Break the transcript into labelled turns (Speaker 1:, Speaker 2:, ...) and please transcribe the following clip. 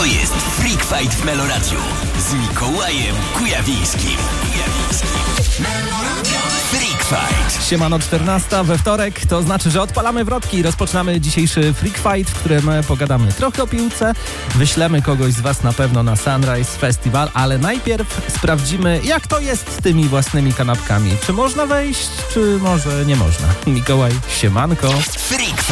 Speaker 1: To jest Freak Fight w Meloradiu z Mikołajem Kujawińskim. Freak Fight.
Speaker 2: Siemano, 14 we wtorek, to znaczy, że odpalamy wrotki i rozpoczynamy dzisiejszy Freak Fight, w którym pogadamy trochę o piłce, wyślemy kogoś z was na pewno na Sunrise Festival, ale najpierw sprawdzimy, jak to jest z tymi własnymi kanapkami. Czy można wejść, czy może nie można? Mikołaj, siemanko.
Speaker 1: Freak Fight.